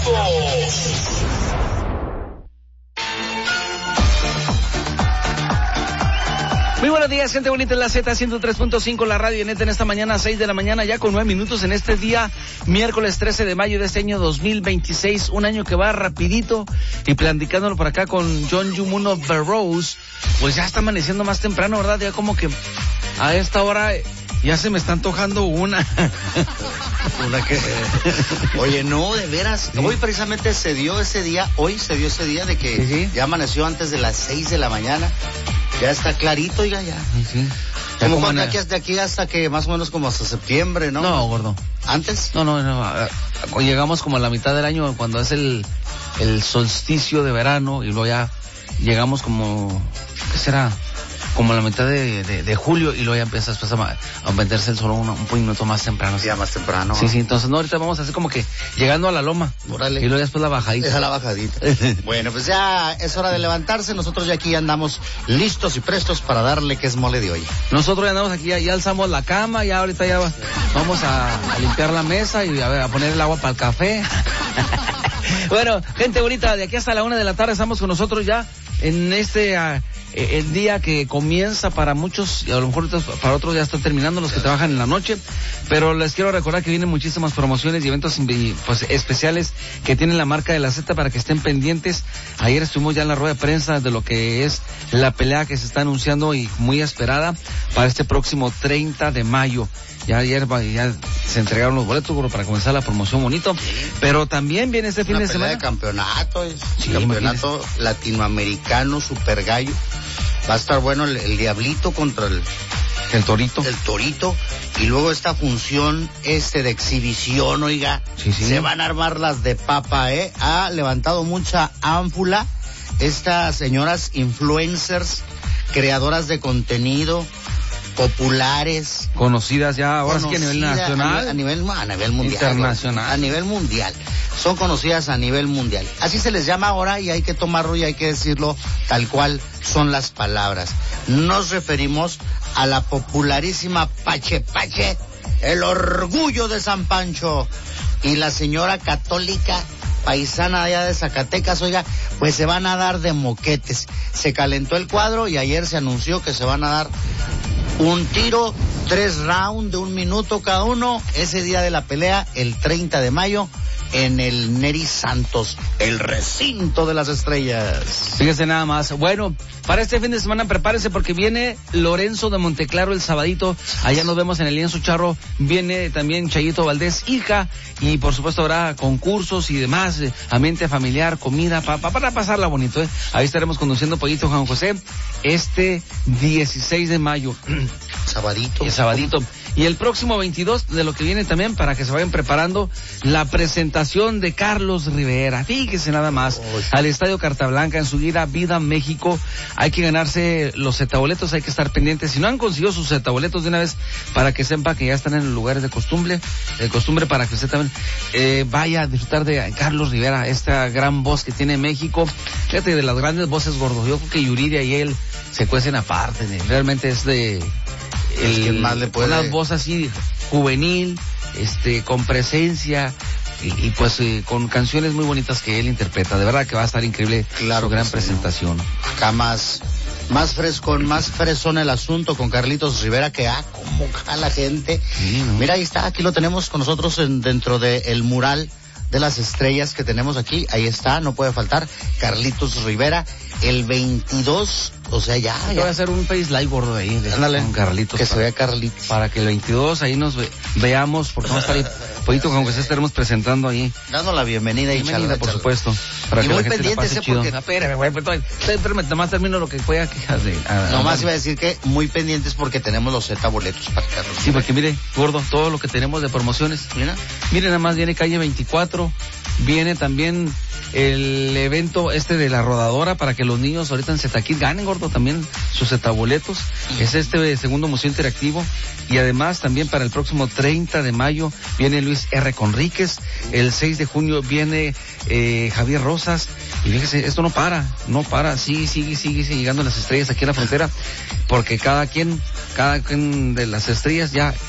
Muy buenos días, gente bonita, en la Z103.5, la radio neta en esta mañana, 6 de la mañana, ya con 9 minutos en este día, miércoles 13 de mayo de este año 2026, un año que va rapidito, y platicándolo por acá con John Yumuno Barrows, pues ya está amaneciendo más temprano, ¿verdad? Ya como que a esta hora ya se me está antojando una. Una que... Oye, no, de veras, ¿Sí? Hoy precisamente se dio ese día de que ¿Sí? Ya amaneció antes de las 6 de la mañana. Ya está clarito, oiga, ya. Sí. Como cuando de aquí hasta que más o menos como hasta septiembre, ¿no? No, gordo. ¿Antes? No. Llegamos como a la mitad del año cuando es el solsticio de verano y luego ya llegamos como, ¿qué será? Como a la mitad de julio y luego ya empieza a meterse el sol un minuto más temprano. Ya más temprano. Sí, entonces no, ahorita vamos a hacer como que llegando a la loma. Órale. Y luego después la bajadita. Deja la bajadita. Bueno, pues ya es hora de levantarse. Nosotros ya aquí andamos listos y prestos para darle que es mole de hoy. Nosotros ya andamos aquí, ya alzamos la cama, ya ahorita ya vamos a limpiar la mesa y a poner el agua para el café. Bueno, gente bonita, de aquí hasta la 1 de la tarde estamos con nosotros ya en el día que comienza para muchos, y a lo mejor para otros ya están terminando los que trabajan en la noche, pero les quiero recordar que vienen muchísimas promociones y eventos pues especiales que tienen la marca de la Z para que estén pendientes. Ayer estuvimos ya en la rueda de prensa de lo que es la pelea que se está anunciando y muy esperada para este próximo 30 de mayo. Ya ayer ya se entregaron los boletos para comenzar la promoción bonito, pero también viene este fin de semana. De campeonato, Sí, campeonato latinoamericano, super gallo. Va a estar bueno el Diablito contra el Torito. El Torito. Y luego esta función de exhibición, oiga. Sí. Se van a armar las de papa, Ha levantado mucha ánfula estas señoras influencers, creadoras de contenido, populares, conocidas ya ahora sí que a nivel nacional, a nivel mundial, internacional, a nivel mundial, son conocidas a nivel mundial. Así se les llama ahora y hay que tomarlo y hay que decirlo tal cual son las palabras. Nos referimos a la popularísima Pache, el orgullo de San Pancho, y la señora católica paisana allá de Zacatecas, oiga, pues se van a dar de moquetes. Se calentó el cuadro y ayer se anunció que se van a dar un tiro, 3 rounds de 1 minuto cada uno, ese día de la pelea, el 30 de mayo, en el Neri Santos, el recinto de las estrellas. Fíjese nada más. Bueno, para este fin de semana prepárese porque viene Lorenzo de Monteclaro el sabadito. Allá nos vemos en el Lienzo Charro. Viene también Chayito Valdés, hija. Y por supuesto habrá concursos y demás, ambiente familiar, comida, para pasarla bonito, Ahí estaremos conduciendo Pollito Juan José este 16 de mayo. Sabadito. El sabadito. Y el próximo 22 de lo que viene también para que se vayan preparando la presentación de Carlos Rivera. Fíjese nada más, al Estadio Cartablanca en su gira Vida México. Hay que ganarse los zetaboletos, hay que estar pendientes. Si no han conseguido sus zetaboletos de una vez, para que sepa que ya están en los lugares de costumbre para que usted también vaya a disfrutar de Carlos Rivera, esta gran voz que tiene México. Fíjate, de las grandes voces, gordo. Yo creo que Yuridia y él se cuecen aparte. Realmente es de... más le puede... Una voz así juvenil, con presencia y pues con canciones muy bonitas que él interpreta. De verdad que va a estar increíble, claro, su gran presentación. Acá más frescón, más fresón el asunto con Carlitos Rivera, que como jala gente. Sí, ¿no? Mira, ahí está, aquí lo tenemos con nosotros dentro del mural de las estrellas que tenemos aquí. Ahí está, no puede faltar, Carlitos Rivera, el 22, o sea, ya. Voy a hacer un face live, gordo, ahí. Ándale, con Carlitos. Que se vea Carlitos. Para que el 22 ahí nos veamos, porque vamos a estar ahí, Pollito, aunque se estaremos presentando ahí. Dando la bienvenida y charla, por supuesto. Para y que muy la gente pendientes, la pase chido. porque... Espérame, güey, espérame, nomás termino lo que voy a quejar de... Nomás iba a decir que muy pendientes porque tenemos los boletos para Carlos. Sí, porque mire, gordo, todo lo que tenemos de promociones. Mire, nada más viene Calle 24, viene también el evento de la rodadora para que los niños ahorita en Zetaquit ganen, gordo, también sus zetaboletos. Es segundo museo interactivo. Y además también para el próximo 30 de mayo viene Luis R. Conríquez. El 6 de junio viene Javier Rosas. Y fíjese, esto no para, sigue llegando las estrellas aquí en la frontera, porque cada quien de las estrellas ya